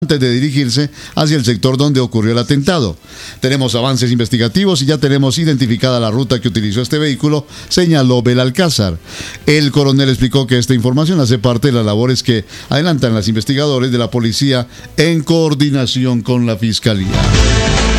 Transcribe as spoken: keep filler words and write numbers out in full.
antes de dirigirse hacia el sector donde ocurrió el atentado. Tenemos avances investigativos y ya tenemos identificada la ruta que utilizó este vehículo, señaló Belalcázar. El coronel explicó que esta información hace parte de las labores que adelantan los investigadores de la policía en coordinación con la Fiscalía.